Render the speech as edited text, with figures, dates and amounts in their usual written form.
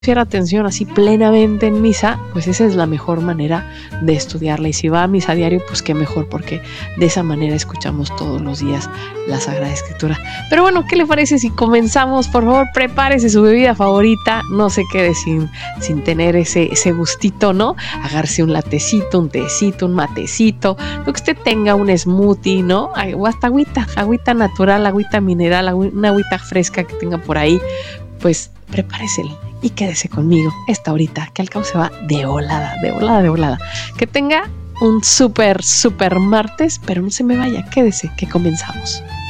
pusiera atención así plenamente en misa, pues esa es la mejor manera de estudiarla. Y si va a misa diario, pues qué mejor, porque de esa manera escuchamos todos los días la Sagrada Escritura. Pero bueno, ¿qué le parece si comenzamos? Por favor, prepárese su bebida favorita, no se quede sin tener ese gustito, ¿no? Agarse un latecito, un tecito, un matecito, lo que usted tenga, un smoothie, ¿no? O hasta agüita natural, agüita mineral, una agüita fresca que tenga por ahí, pues prepárese y quédese conmigo esta horita, que al cabo se va de volada. Que tenga un súper martes, pero no se me vaya, quédese, que comenzamos.